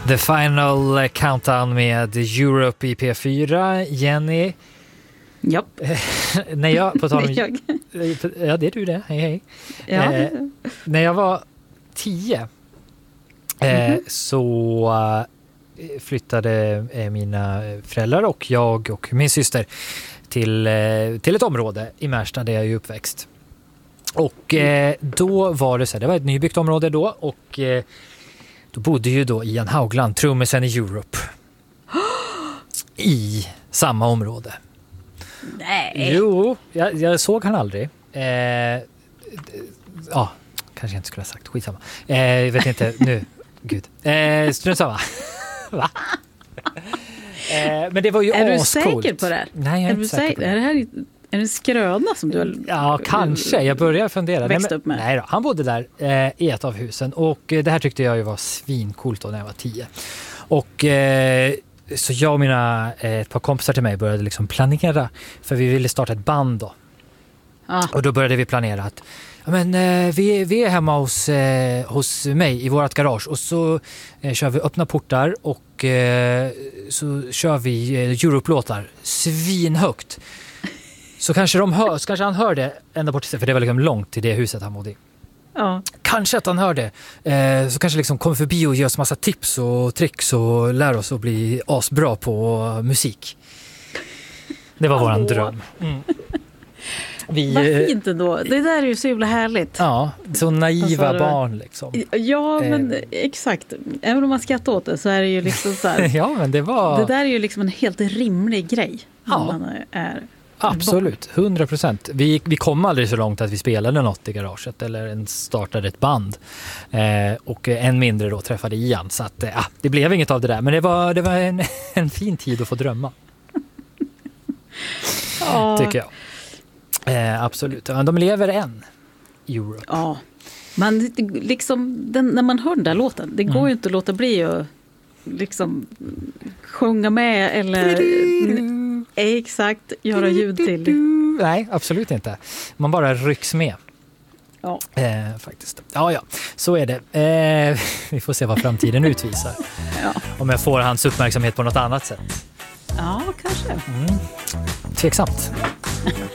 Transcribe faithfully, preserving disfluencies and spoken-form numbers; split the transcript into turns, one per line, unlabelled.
The Final Countdown med Europe i P fyra. Jenny.
Japp.
När jag på tal om,
jag.
ja, det är du det. Hej hej.
Ja.
Eh, när jag var tio eh, mm-hmm. så eh, flyttade eh, mina föräldrar och jag och min syster till eh, till ett område i Märsta där jag är uppväxt. Och eh, då var det så här, det var ett nybyggt område då och eh, då bodde ju då Ian Haugland, trummisen i Europe, i samma område.
Nej.
Jo, jag, jag såg han aldrig. Eh, ja, kanske jag inte skulle ha sagt. Skitsamma. Eh, jag vet inte, nu. Gud. Eh, strunt samma. Va? Eh, men det var ju
Är
ascoolt.
du säker på det?
Nej, jag är,
är
inte säker
säker?
på det.
Är det här är det en skröna som du har...
Ja, kanske. Jag börjar fundera.
Växt
nej, men,
upp med.
nej då, han bodde där eh, i ett av husen. Och eh, det här tyckte jag ju var svincoolt då när jag var tio. Och... Eh, Så jag och mina, ett par kompisar till mig började liksom planera, för vi ville starta ett band då.
Ah.
Och då började vi planera att ja, men, eh, vi, vi är hemma hos, eh, hos mig i vårt garage och så eh, kör vi öppna portar och eh, så kör vi eh, Europe-låtar svinhögt. Så kanske, de hör, så kanske han hör det ända bort till sig, för det var liksom långt till det huset han bodde i.
Ja.
Kanske att han hör det. Eh, så kanske liksom kommer förbi och ger oss massa tips och tricks och lär oss att bli asbra på musik. Det var våran dröm. Mm. Vi,
Vad fint ändå. Det där är ju så jävla härligt.
Ja, så naiva
alltså,
barn liksom.
Ja, men
eh.
exakt. Även om man skrattar åt det så är det ju liksom så här.
Ja, men det var...
Det där är ju liksom en helt rimlig grej.
Ja.
Man är
Absolut, hundra procent. Vi, vi kom aldrig så långt att vi spelade något i garaget eller ens startade ett band. Eh, och än mindre då träffade Ian. Så att, eh, det blev inget av det där. Men det var, det var en, en fin tid att få drömma.
Ja.
Tycker jag. Eh, absolut. De lever än, Europe.
Ja, men liksom, den, när man hör den där låten, det går mm. ju inte att låta bli att liksom sjunga med eller exakt göra ljud till.
Nej, absolut inte. Man bara rycks med.
Ja.
Eh, faktiskt. Ja, ja, så är det. Eh, vi får se vad framtiden utvisar.
Ja.
Om jag får hans uppmärksamhet på något annat sätt.
Ja, kanske.
Mm. Tveksamt.